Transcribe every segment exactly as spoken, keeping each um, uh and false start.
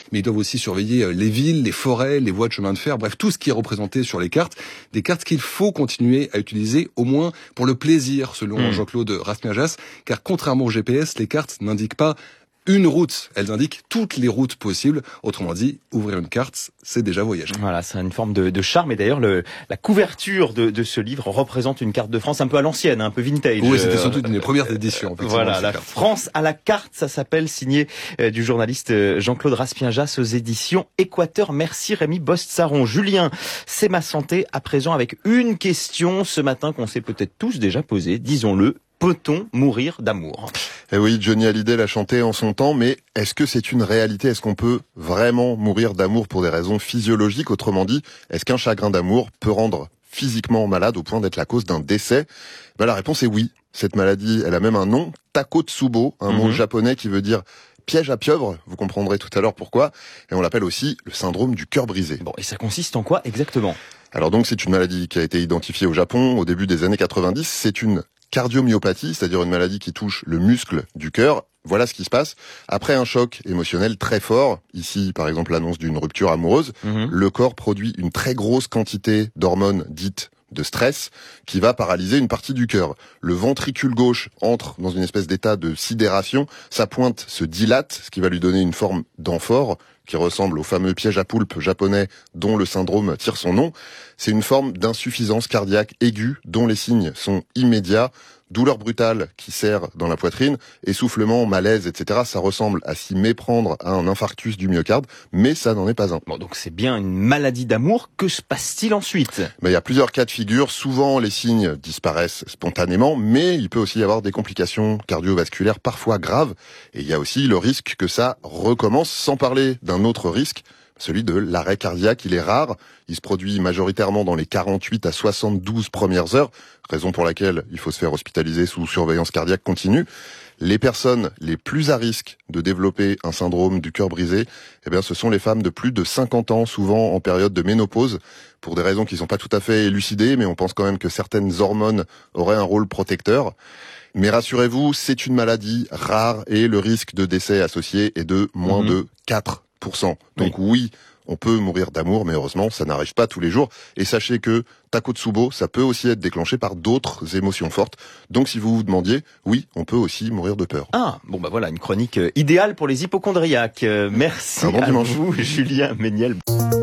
mais ils doivent aussi surveiller les villes, les forêts, les voies de chemin de fer, bref, tout ce qui est représenté sur les cartes. Des cartes qu'il faut continuer à utiliser, au moins pour le plaisir, selon mmh. Jean-Claude Rasmiajas, car contrairement au G P S, les cartes n'indiquent pas une route, elles indiquent toutes les routes possibles. Autrement dit, ouvrir une carte, c'est déjà voyager. Voilà, c'est une forme de, de charme. Et d'ailleurs, le, la couverture de, de ce livre représente une carte de France un peu à l'ancienne, un peu vintage. Oui, c'était surtout une des premières éditions. Voilà, la France à la carte, ça s'appelle, signé euh, du journaliste Jean-Claude Rasmiajas aux éditions Équateur. Merci Rémi Bost-Saron. Julien, c'est ma santé. À présent, avec une question ce matin qu'on s'est peut-être tous déjà posée, disons-le. Peut-on mourir d'amour ? Eh oui, Johnny Hallyday l'a chanté en son temps, mais est-ce que c'est une réalité ? Est-ce qu'on peut vraiment mourir d'amour pour des raisons physiologiques ? Autrement dit, est-ce qu'un chagrin d'amour peut rendre physiquement malade au point d'être la cause d'un décès ? Ben, la réponse est oui. Cette maladie, elle a même un nom, Takotsubo, un mm-hmm. mot japonais qui veut dire piège à pieuvre, vous comprendrez tout à l'heure pourquoi, et on l'appelle aussi le syndrome du cœur brisé. Bon, et ça consiste en quoi exactement ? Alors donc, c'est une maladie qui a été identifiée au Japon au début des années quatre-vingt-dix, c'est une cardiomyopathie, c'est-à-dire une maladie qui touche le muscle du cœur. Voilà ce qui se passe. Après un choc émotionnel très fort, ici par exemple l'annonce d'une rupture amoureuse, mmh. le corps produit une très grosse quantité d'hormones dites de stress qui va paralyser une partie du cœur. Le ventricule gauche entre dans une espèce d'état de sidération, sa pointe se dilate, ce qui va lui donner une forme d'amphore qui ressemble au fameux piège à poulpe japonais dont le syndrome tire son nom. C'est une forme d'insuffisance cardiaque aiguë dont les signes sont immédiats. Douleur brutale qui serre dans la poitrine, essoufflement, malaise, et cetera. Ça ressemble à s'y méprendre à un infarctus du myocarde, mais ça n'en est pas un. Bon, donc c'est bien une maladie d'amour. Que se passe-t-il ensuite ? Ben, il y a plusieurs cas de figure. Souvent, les signes disparaissent spontanément, mais il peut aussi y avoir des complications cardiovasculaires parfois graves. Et il y a aussi le risque que ça recommence, sans parler d'un autre risque, celui de l'arrêt cardiaque. Il est rare, il se produit majoritairement dans les quarante-huit à soixante-douze premières heures, raison pour laquelle il faut se faire hospitaliser sous surveillance cardiaque continue. Les personnes les plus à risque de développer un syndrome du cœur brisé, eh bien, ce sont les femmes de plus de cinquante ans, souvent en période de ménopause, pour des raisons qui ne sont pas tout à fait élucidées, mais on pense quand même que certaines hormones auraient un rôle protecteur. Mais rassurez-vous, c'est une maladie rare et le risque de décès associé est de moins mmh. de quatre pour cent. Donc oui. oui, on peut mourir d'amour, mais heureusement, ça n'arrive pas tous les jours. Et sachez que Takotsubo, ça peut aussi être déclenché par d'autres émotions fortes. Donc si vous vous demandiez, oui, on peut aussi mourir de peur. Ah, bon bah voilà, une chronique idéale pour les hypochondriaques. Euh, merci bon à vous, Julien Méniel.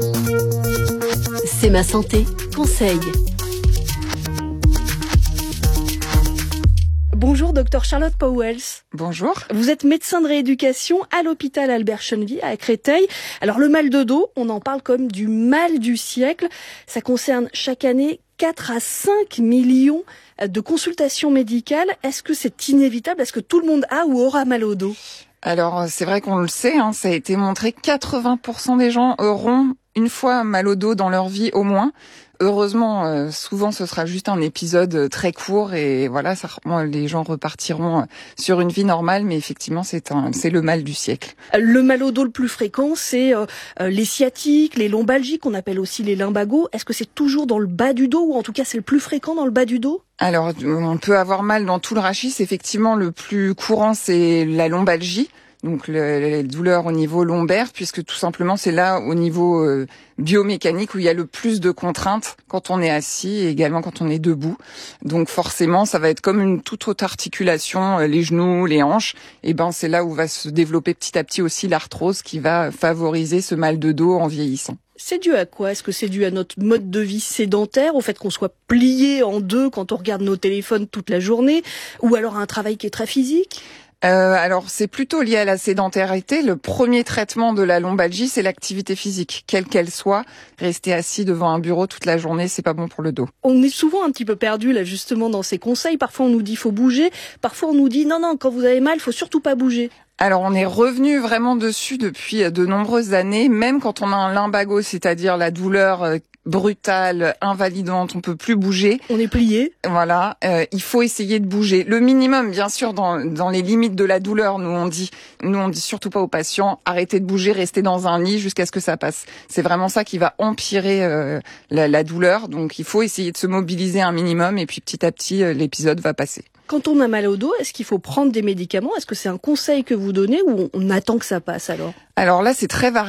C'est ma santé, conseil. Bonjour, docteur Charlotte Pauwels. Bonjour. Vous êtes médecin de rééducation à l'hôpital Albert Cheneville à Créteil. Alors, le mal de dos, on en parle comme du mal du siècle. Ça concerne chaque année quatre à cinq millions de consultations médicales. Est-ce que c'est inévitable ? Est-ce que tout le monde a ou aura mal au dos ? Alors, c'est vrai qu'on le sait, hein, ça a été montré, quatre-vingts pour cent des gens auront une fois mal au dos dans leur vie au moins. Heureusement, euh, souvent ce sera juste un épisode très court et voilà, ça, bon, les gens repartiront sur une vie normale, mais effectivement c'est un, c'est le mal du siècle. Le mal au dos le plus fréquent, c'est euh, les sciatiques, les lombalgies qu'on appelle aussi les lumbagos. Est-ce que c'est toujours dans le bas du dos ou en tout cas c'est le plus fréquent dans le bas du dos ? Alors, on peut avoir mal dans tout le rachis. Effectivement, le plus courant c'est la lombalgie. Donc le, les douleurs au niveau lombaire, puisque tout simplement c'est là au niveau euh, biomécanique où il y a le plus de contraintes quand on est assis et également quand on est debout. Donc forcément ça va être comme une toute autre articulation, euh, les genoux, les hanches, et ben c'est là où va se développer petit à petit aussi l'arthrose qui va favoriser ce mal de dos en vieillissant. C'est dû à quoi ? Est-ce que c'est dû à notre mode de vie sédentaire, au fait qu'on soit plié en deux quand on regarde nos téléphones toute la journée, ou alors à un travail qui est très physique ? Euh, alors c'est plutôt lié à la sédentarité. Le premier traitement de la lombalgie, c'est l'activité physique, quelle qu'elle soit. Rester assis devant un bureau toute la journée, c'est pas bon pour le dos. On est souvent un petit peu perdu là justement dans ces conseils. Parfois on nous dit faut bouger, parfois on nous dit non non quand vous avez mal, faut surtout pas bouger. Alors on est revenu vraiment dessus depuis de nombreuses années, même quand on a un lumbago, c'est-à-dire la douleur brutale, invalidante, on peut plus bouger. On est plié. Voilà, euh, il faut essayer de bouger. Le minimum, bien sûr, dans, dans les limites de la douleur, nous on dit, nous on dit surtout pas aux patients, arrêtez de bouger, restez dans un lit jusqu'à ce que ça passe. C'est vraiment ça qui va empirer euh, la, la douleur. Donc il faut essayer de se mobiliser un minimum et puis petit à petit, euh, l'épisode va passer. Quand on a mal au dos, est-ce qu'il faut prendre des médicaments ? Est-ce que c'est un conseil que vous donnez ou on attend que ça passe alors ? Alors là, c'est très variable.